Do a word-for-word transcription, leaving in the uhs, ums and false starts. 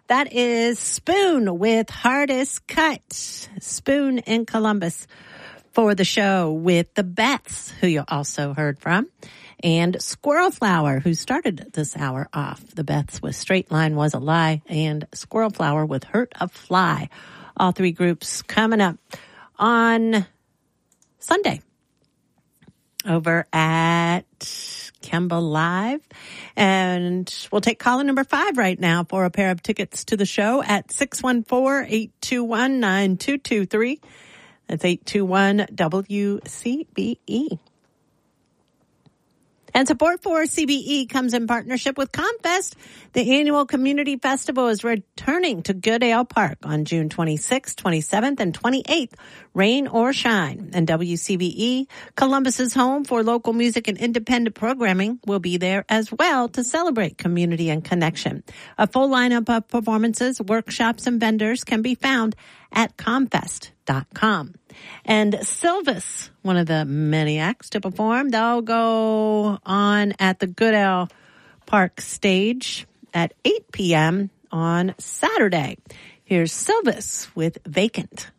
That is Spoon with Hardest Cut. Spoon in Columbus for the show with the Beths, who you also heard from, and Squirrel Flower, who started this hour off. The Beths with Straight Line Was a Lie, and Squirrel Flower with Hurt a Fly. All three groups coming up on Sunday over at Kemba Live. And we'll take caller number five right now for a pair of tickets to the show at six one four, eight two one, nine two two three. That's eight two one W C B E. And support for C B E comes in partnership with ComFest. The annual community festival is returning to Goodale Park on June twenty-sixth, twenty-seventh, and twenty-eighth, rain or shine. And W C B E, Columbus's home for local music and independent programming, will be there as well to celebrate community and connection. A full lineup of performances, workshops, and vendors can be found at comfest dot com. And Silvis, one of the many acts to perform, they'll go on at the Goodale Park stage at eight p.m. on Saturday. Here's Silvis with Vacant.